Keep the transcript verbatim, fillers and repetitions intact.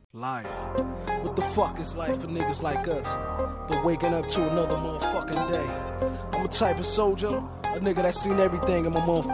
Life. What the fuck is life for niggas like us? But waking up to another motherfucking day. I'm a type of soldier, a nigga that's seen everything in my motherfucking